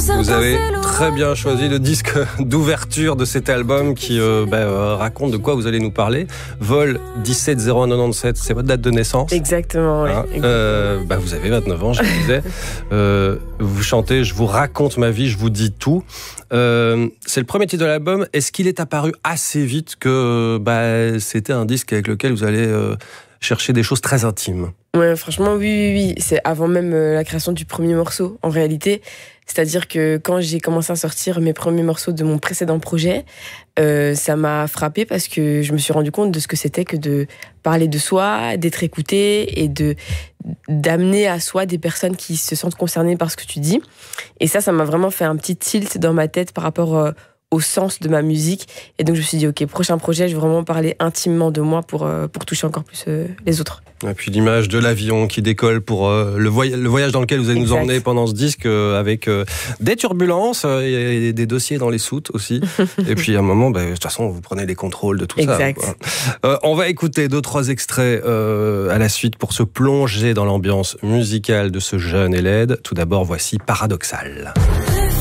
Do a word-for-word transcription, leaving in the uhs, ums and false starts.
Vous avez très bien choisi le disque d'ouverture de cet album qui euh, bah, euh, raconte de quoi vous allez nous parler. Vol dix-sept zéro un quatre-vingt-dix-sept, c'est votre date de naissance. Exactement, oui. Hein euh, bah, vous avez vingt-neuf ans, je le disais. Euh, vous chantez « Je vous raconte ma vie, je vous dis tout ». Euh, c'est le premier titre de l'album. Est-ce qu'il est apparu assez vite que bah, c'était un disque avec lequel vous allez euh, chercher des choses très intimes? Ouais, franchement, oui, oui, oui. C'est avant même euh, la création du premier morceau, en réalité. C'est-à-dire que quand j'ai commencé à sortir mes premiers morceaux de mon précédent projet, euh, ça m'a frappée parce que je me suis rendu compte de ce que c'était que de parler de soi, d'être écouté et de d'amener à soi des personnes qui se sentent concernées par ce que tu dis. Et ça, ça m'a vraiment fait un petit tilt dans ma tête par rapport euh, au sens de ma musique. Et donc, je me suis dit, OK, prochain projet, je vais vraiment parler intimement de moi pour, euh, pour toucher encore plus euh, les autres. Et puis l'image de l'avion qui décolle pour euh, le, voy- le voyage dans lequel vous allez exact. Nous emmener pendant ce disque euh, avec euh, des turbulences euh, et des dossiers dans les soutes aussi. Et puis à un moment, bah, de toute façon, vous prenez les contrôles de tout exact. ça. Euh, on va écouter deux, trois extraits euh, à la suite pour se plonger dans l'ambiance musicale de ce jeune Eled. Tout d'abord, voici Paradoxal.